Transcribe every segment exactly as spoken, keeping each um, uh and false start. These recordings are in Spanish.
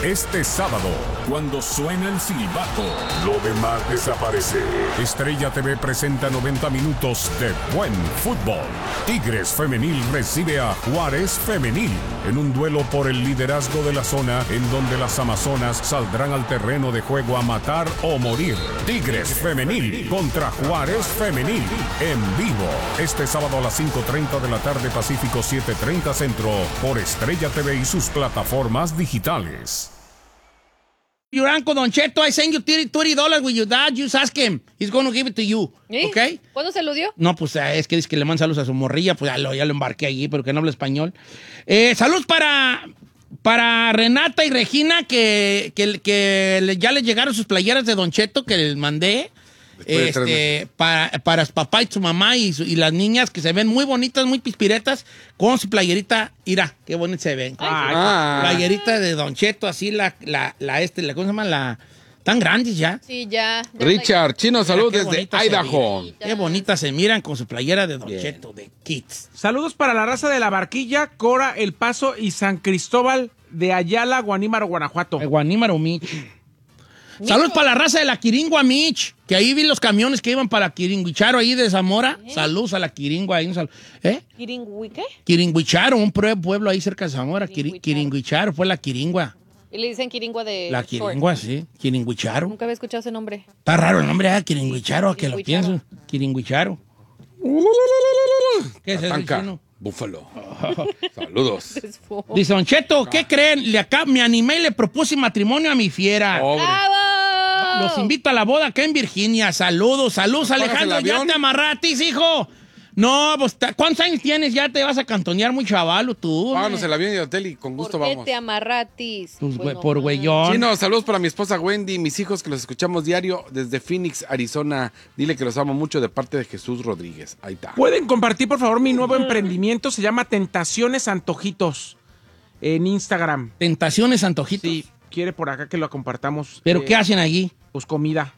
Este sábado, cuando suena el silbato, lo demás desaparece. Estrella T V presenta noventa minutos de buen fútbol. Tigres Femenil recibe a Juárez Femenil en un duelo por el liderazgo de la zona, en donde las amazonas saldrán al terreno de juego a matar o morir. Tigres Femenil contra Juárez Femenil en vivo. Este sábado a las cinco treinta de la tarde Pacífico, siete treinta Centro, por Estrella T V y sus plataformas digitales. Your uncle Don Cheto, I send you twenty dollars with your dad. Just ask him. He's going to give it to you. ¿Eh? ¿Ok? ¿Cuándo se lo dio? No, pues es que dice que le manda saludos a su morrilla. Pues ya lo, ya lo embarqué allí, pero que no habla español. Eh, saludos para, para Renata y Regina, que, que, que ya les llegaron sus playeras de Don Cheto que les mandé. Este, para, para su papá y su mamá y, su, y las niñas que se ven muy bonitas, muy pispiretas, con su playerita. Mira, qué bonita se ven. Ay, ah. Playerita de Don Cheto, así la, la, la este, la, ¿cómo se llama? La, tan grandes ya. Sí, ya. ya Richard, Chino, salud desde Idaho. Qué bonitas se miran con su playera de Don Bien. Cheto, de Kids. Saludos para la raza de La Barquilla, Cora, El Paso y San Cristóbal de Ayala, Guanímaro, Guanajuato. El Guanímaro, Mich. Saludos para la raza de la Quiringua, Mich, que ahí vi los camiones que iban para Quiringuicharo, ahí de Zamora. ¿Eh? Saludos a la Quiringua. Ahí, sal... ¿Eh? ¿Quiringui qué? Quiringuicharo, un pueblo ahí cerca de Zamora. Quiringuicharo, Quiringuicharo fue la Quiringua. Y le dicen Quiringua de... La Quiringua, sí. Quiringuicharo. Nunca había escuchado ese nombre. Está raro el nombre, ¿eh? Quiringuicharo, a que lo pienso. Quiringuicharo. ¿Qué es eso, chino? Búfalo. Saludos. Dice Don Cheto, ¿qué creen? Le acá, me animé y le propuse matrimonio a mi fiera. ¡Bravo! Los invito a la boda acá en Virginia. Saludos, saludos, Alejandro. ¿Ya te amarratis, hijo? No, pues, ¿cuántos años tienes? Ya te vas a cantonear muy chavalo tú. Vámonos el avión y el hotel y con gusto ¿Por qué vamos. te amarratis? Pues, pues por güeyón. Sí, no, saludos para mi esposa Wendy y mis hijos que los escuchamos diario desde Phoenix, Arizona. Dile que los amo mucho de parte de Jesús Rodríguez. Ahí está. ¿Pueden compartir, por favor, mi nuevo emprendimiento? Se llama Tentaciones Antojitos en Instagram. ¿Tentaciones Antojitos? Sí, quiere por acá que lo compartamos. ¿Pero eh, qué hacen allí? Pues comida.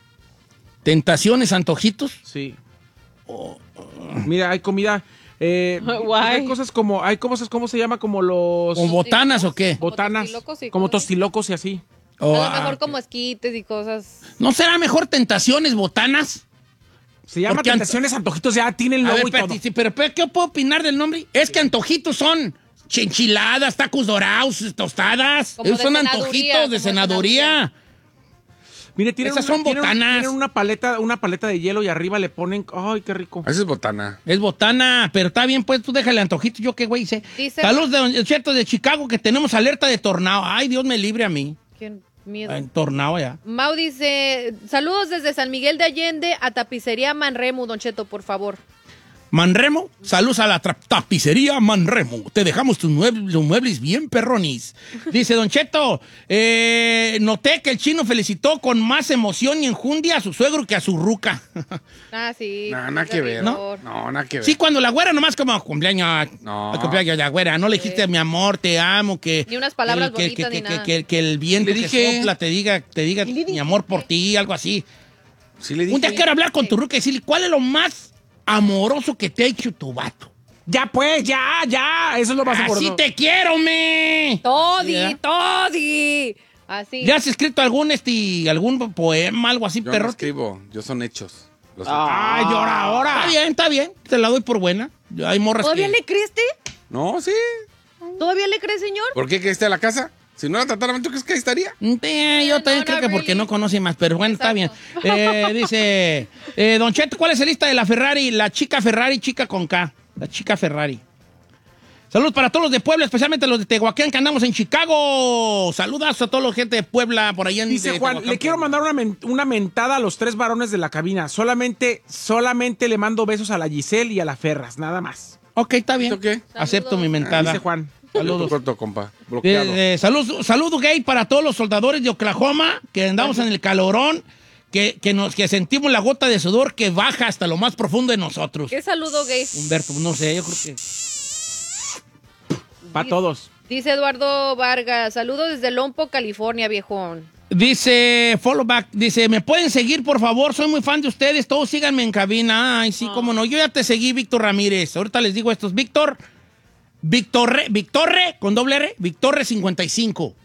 ¿Tentaciones Antojitos? Sí. Oh, oh. Mira, hay comida. Eh, hay cosas como, hay cosas, ¿cómo se llama? Como los... ¿Como botanas o qué? Botanas. Tostilocos y como cosas. tostilocos y así. Oh, a lo mejor ah, como esquites y cosas. ¿No será mejor Tentaciones Botanas? Se llama Porque Tentaciones Antojitos, ya tiene el A logo ver, y todo. Peti, sí, pero ¿qué puedo opinar del nombre? Es que antojitos son enchiladas, tacos dorados, tostadas. Como Esos de son senaduría, antojitos como de de senaduría. senaduría. Mire, tienen Esas una, son tienen- botanas. Tienen una paleta, una paleta de hielo y arriba le ponen... ¡Ay, qué rico! Esa es botana. Es botana, pero está bien, pues tú déjale antojito. Yo qué güey sé. Dice- Saludos de Don Cheto de Chicago, que tenemos alerta de tornado. Ay, Dios me libre a mí. Qué miedo. En tornado ya. Mau dice, saludos desde San Miguel de Allende a Tapicería Manremo, Don Cheto, por favor. Manremo, saludos a la tra- tapicería Manremo. Te dejamos tus muebles, los muebles bien perronis. Dice Don Cheto, eh, noté que el chino felicitó con más emoción y enjundia a su suegro que a su ruca. Ah, sí. No, nada que ver. rigor. No, nada que ver. Sí, cuando la güera nomás como cumpleaños, No. cumpleaños de la güera, no le dijiste mi amor, te amo, que... Ni unas palabras que, bonitas que, ni que, nada. que, que el viento Le que dije. sopla te diga, te diga mi amor por ti, algo así. Sí le dije. Un día quiero hablar con tu ruca y decirle, ¿cuál es lo más amoroso que te ha hecho tu vato? Ya pues, ya, ya. Eso es lo más Así amoroso. te quiero, me. Todi, ¿Ya? Todi. Así. ¿Le has escrito algún este algún poema, algo así, Yo no perro? escribo, yo son hechos. Los Ay, ahora, ahora. Está bien, está bien. Te la doy por buena. Hay morras ¿Todavía que... le crees, No, sí. ¿Todavía le crees, señor? ¿Por qué que esté a la casa? Si no la tratara, ¿tú crees que ahí estaría? Eh, yo No, también no, creo no, que porque really. no conoce más, pero bueno, está bien. Exacto. Eh, dice, eh, Don Cheto, ¿cuál es la lista de la Ferrari? La chica Ferrari, chica con K. La chica Ferrari. Saludos para todos los de Puebla, especialmente los de Tehuacán, que andamos en Chicago. Saludos a toda la gente de Puebla, por allá en Dice de Juan, Tehuacán, le quiero Puebla. mandar una, men- una mentada a los tres varones de la cabina. Solamente, solamente le mando besos a la Giselle y a la Ferras, nada más. Ok, está bien. ¿Esto qué? Acepto mi Ah, mentada. Dice Juan. Saludos. Corto, compa. Bloqueado. Eh, eh, salud, saludo gay para todos los soldadores de Oklahoma que andamos en el calorón, que, que, nos, que sentimos la gota de sudor que baja hasta lo más profundo de nosotros. ¿Qué saludo gay? Humberto, no sé, yo creo que... Para todos. Dice Eduardo Vargas, saludos desde Lompo, California, viejón. Dice, followback, dice, ¿me pueden seguir, por favor? Soy muy fan de ustedes, todos síganme en cabina. Ay, sí, cómo no. Yo ya te seguí, Víctor Ramírez. Ahorita les digo estos, Víctor, Víctor, Víctor, con doble R, Víctor cincuenta y cinco.